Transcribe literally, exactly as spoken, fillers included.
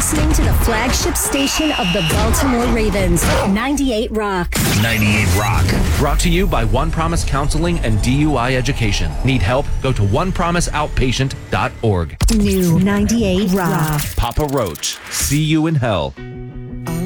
listening to the flagship station of the Baltimore Ravens, ninety-eight Rock. ninety-eight Rock. Brought to you by One Promise Counseling and D U I Education. Need help? Go to one promise outpatient dot org. New ninety-eight Rock. Papa Roach. See you in hell.